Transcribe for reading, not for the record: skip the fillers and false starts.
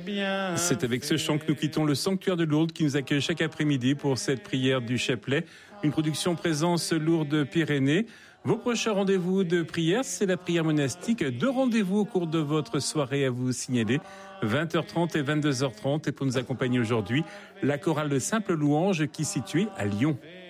bien. C'est avec ce chant que nous quittons le sanctuaire de Lourdes qui nous accueille chaque après-midi pour cette prière du chapelet. Une production présence Lourdes-Pyrénées. Vos prochains rendez-vous de prière, c'est la prière monastique. 2 rendez-vous au cours de votre soirée à vous signaler. 20h30 et 22h30. Et pour nous accompagner aujourd'hui, la chorale de Simple Louange qui est située à Lyon.